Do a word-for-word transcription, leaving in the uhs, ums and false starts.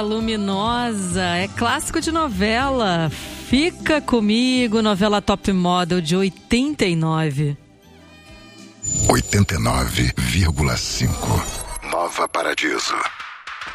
Luminosa, é clássico de novela. Fica Comigo, novela Top Model de oitenta e nove. oitenta e nove vírgula cinco Nova Paradiso.